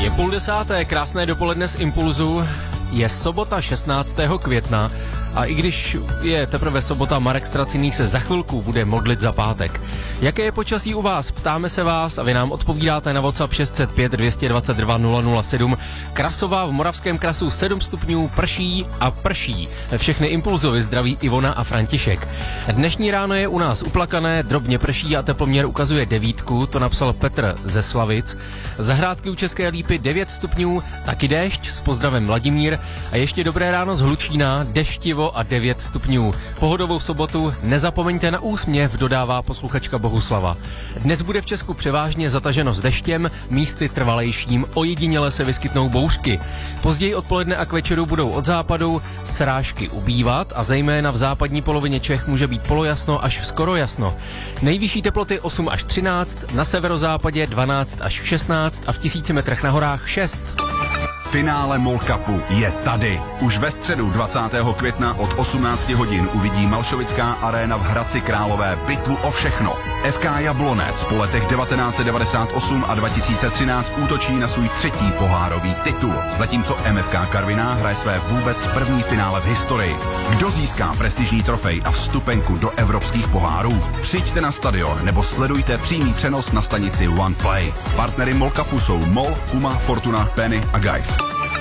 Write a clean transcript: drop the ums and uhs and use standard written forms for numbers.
Je 9:30, krásné dopoledne z Impulzu. Je sobota 16. května a i když je teprve sobota, Marek Straciný se za chvilku bude modlit za pátek. Jaké je počasí u vás? Ptáme se vás a vy nám odpovídáte na WhatsApp 605 222 007. Krasová v Moravském Krasu 7 stupňů, prší a prší. Všechny Impulzovy zdraví Ivona a František. Dnešní ráno je u nás uplakané, drobně prší a teploměr ukazuje 9, to napsal Petr ze Slavic. Zahrádky u České Lípy 9 stupňů, taky déšť, s pozdravem Vladimír. A ještě dobré ráno z Hlučína, deštivo a 9 stupňů. Pohodovou sobotu nezapomeňte na úsměv, dodává posluchačka Bohuslava. Dnes bude v Česku převážně zataženo s deštěm, místy trvalejším, ojediněle se vyskytnou bouřky. Později odpoledne a k večeru budou od západu srážky ubývat a zejména v západní polovině Čech může být polojasno až skoro jasno. Nejvyšší teploty 8 až 13, na severozápadě 12 až 16 a v 1000 metrech na horách 6. Finále MOL Cupu je tady. Už ve středu 20. května od 18 hodin uvidí Malšovická aréna v Hradci Králové bitvu o všechno. FK Jablonec po letech 1998 a 2013 útočí na svůj 3. pohárový titul, zatímco MFK Karviná hraje své vůbec první finále v historii. Kdo získá prestižní trofej a vstupenku do evropských pohárů? Přijďte na stadion nebo sledujte přímý přenos na stanici OnePlay. Partnery MOL Cupu jsou MOL, Puma, Fortuna, Penny a Guys.